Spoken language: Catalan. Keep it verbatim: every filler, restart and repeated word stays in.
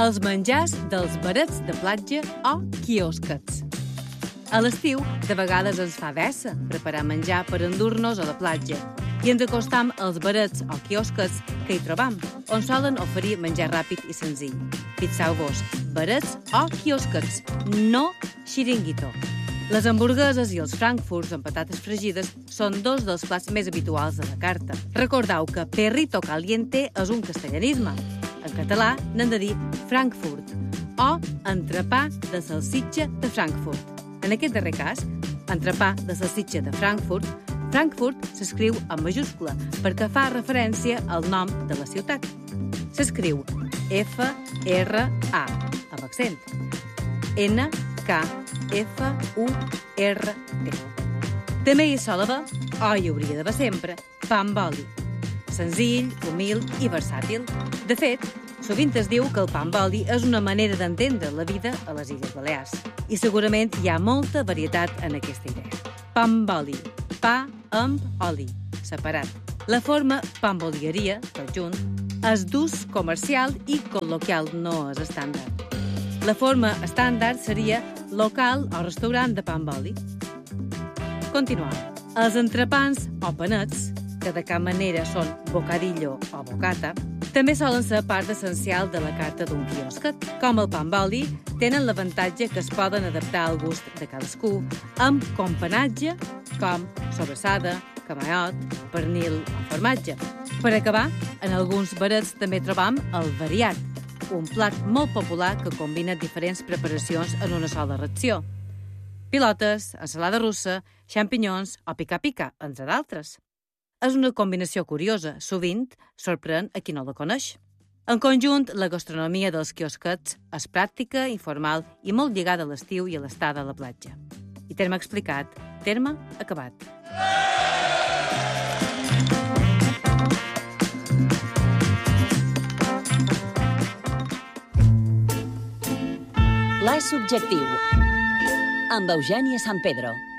Els menjars dels barets de platja o quiosquets. A l'estiu, de vegades ens fa vessa preparar menjar per endur-nos a la platja i ens acostam als barets o quiosquets que hi trobam, on solen oferir menjar ràpid i senzill. Fixeu-vos, barets o quiosquets, no xiringuito. Les hamburgueses i els frankfurts amb patates fregides són dos dels plats més habituals de la carta. Recordeu que perrito caliente és un castellanisme. En català n'hem de dir frankfurt o entrepà de salsitxa de Frankfurt. En aquest darrer cas, entrepà de salsitxa de Frankfurt, Frankfurt s'escriu en majúscula perquè fa referència al nom de la ciutat. S'escriu F R A, amb accent. N K F U R T. També hi sol haver, o hi hauria d'haver sempre, pa amb oli. Senzill, humil i versàtil. De fet, sovint es diu que el pa amb oli és una manera d'entendre la vida a les Illes Balears. I segurament hi ha molta varietat en aquesta idea. Pa amb oli, pa amb oli, separat. La forma pambolieria, tot junt, és d'ús comercial i col·loquial, no és estàndard. La forma estàndard seria local o restaurant de pa amb oli. Continuem. Els entrepans o panets, que de cap manera són bocadillo o bocata, també solen ser part essencial de la carta d'un quiosquet. Com el pa amb oli, tenen l'avantatge que es poden adaptar al gust de cadascú amb companatge com sobrassada, camaiot, pernil o formatge. Per acabar, en alguns barets també trobam el variat, un plat molt popular que combina diferents preparacions en una sola ració. Pilotes, ensalada russa, xampinyons o pica-pica, entre d'altres. És una combinació curiosa, sovint sorprèn a qui no la coneix. En conjunt, la gastronomia dels quiosquets és pràctica, informal i molt lligada a l'estiu i a l'estada a la platja. I terme explicat, terme acabat. Pla subjectiu amb Eugènia San Pedro.